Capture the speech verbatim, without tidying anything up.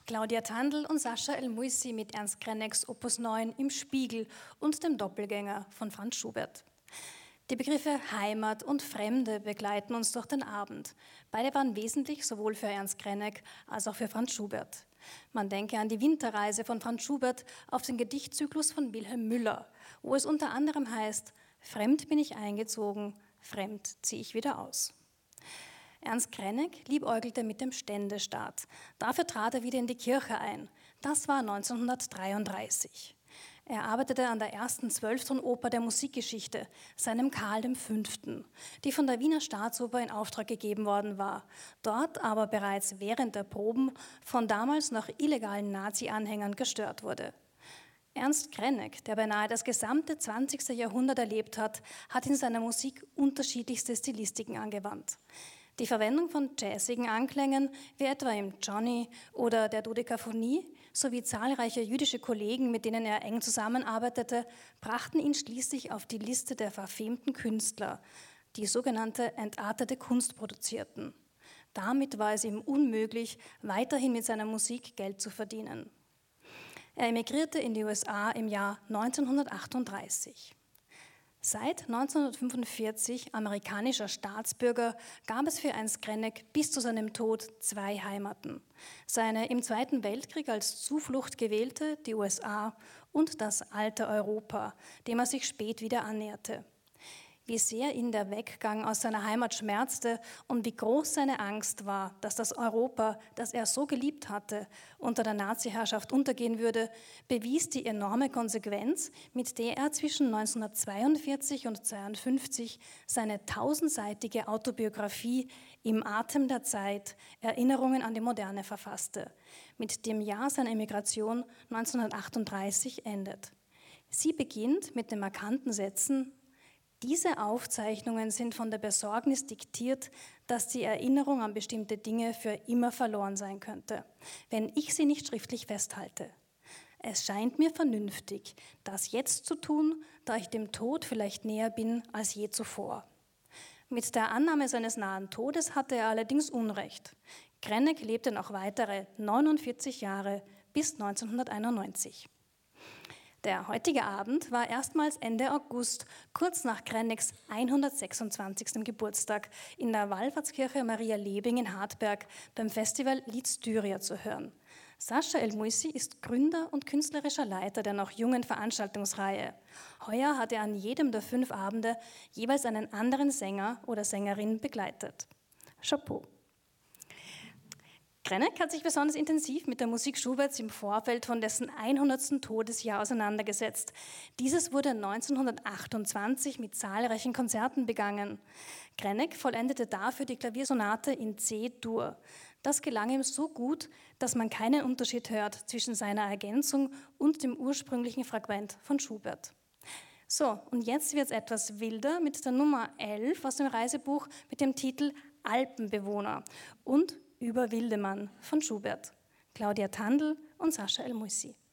Claudia Tandl und Sascha El-Moussi mit Ernst Kreneks Opus neun im Spiegel und dem Doppelgänger von Franz Schubert. Die Begriffe Heimat und Fremde begleiten uns durch den Abend. Beide waren wesentlich sowohl für Ernst Krenek als auch für Franz Schubert. Man denke an die Winterreise von Franz Schubert auf den Gedichtzyklus von Wilhelm Müller, wo es unter anderem heißt: Fremd bin ich eingezogen, fremd ziehe ich wieder aus. Ernst Krenek liebäugelte mit dem Ständestaat. Dafür trat er wieder in die Kirche ein. Das war neunzehnhundertdreiunddreißig. Er arbeitete an der ersten Zwölftonoper der Musikgeschichte, seinem Karl dem Fünften, die von der Wiener Staatsoper in Auftrag gegeben worden war, dort aber bereits während der Proben von damals noch illegalen Nazi-Anhängern gestört wurde. Ernst Krenek, der beinahe das gesamte zwanzigste Jahrhundert erlebt hat, hat in seiner Musik unterschiedlichste Stilistiken angewandt. Die Verwendung von jazzigen Anklängen, wie etwa im Johnny oder der Dodekaphonie, sowie zahlreiche jüdische Kollegen, mit denen er eng zusammenarbeitete, brachten ihn schließlich auf die Liste der verfemten Künstler, die sogenannte entartete Kunst produzierten. Damit war es ihm unmöglich, weiterhin mit seiner Musik Geld zu verdienen. Er emigrierte in die U S A im Jahr neunzehnhundertachtunddreißig. Seit neunzehnhundertfünfundvierzig amerikanischer Staatsbürger gab es für Ernst Krenek bis zu seinem Tod zwei Heimaten. Seine im Zweiten Weltkrieg als Zuflucht gewählte, die U S A, und das alte Europa, dem er sich spät wieder annäherte. Wie sehr ihn der Weggang aus seiner Heimat schmerzte und wie groß seine Angst war, dass das Europa, das er so geliebt hatte, unter der Nazi-Herrschaft untergehen würde, bewies die enorme Konsequenz, mit der er zwischen neunzehnhundertzweiundvierzig und neunzehnhundertzweiundfünfzig seine tausendseitige Autobiografie Im Atem der Zeit, Erinnerungen an die Moderne verfasste, mit dem Jahr seiner Emigration neunzehnhundertachtunddreißig endet. Sie beginnt mit den markanten Sätzen: Diese Aufzeichnungen sind von der Besorgnis diktiert, dass die Erinnerung an bestimmte Dinge für immer verloren sein könnte, wenn ich sie nicht schriftlich festhalte. Es scheint mir vernünftig, das jetzt zu tun, da ich dem Tod vielleicht näher bin als je zuvor. Mit der Annahme seines nahen Todes hatte er allerdings Unrecht. Krenek lebte noch weitere neunundvierzig Jahre bis neunzehnhunderteinundneunzig. Der heutige Abend war erstmals Ende August, kurz nach Kreneks hundertsechsundzwanzigsten Geburtstag, in der Wallfahrtskirche Maria Lebing in Hartberg beim Festival Lied Styria zu hören. Sascha El-Moussi ist Gründer und künstlerischer Leiter der noch jungen Veranstaltungsreihe. Heuer hat er an jedem der fünf Abende jeweils einen anderen Sänger oder Sängerin begleitet. Chapeau! Krenek hat sich besonders intensiv mit der Musik Schuberts im Vorfeld von dessen hundertsten Todesjahr auseinandergesetzt. Dieses wurde neunzehnhundertachtundzwanzig mit zahlreichen Konzerten begangen. Krenek vollendete dafür die Klaviersonate in C-Dur. Das gelang ihm so gut, dass man keinen Unterschied hört zwischen seiner Ergänzung und dem ursprünglichen Fragment von Schubert. So, und jetzt wird es etwas wilder mit der Nummer elf aus dem Reisebuch mit dem Titel Alpenbewohner und Über Wildemann von Schubert. Claudia Tandl und Sascha El-Moussi.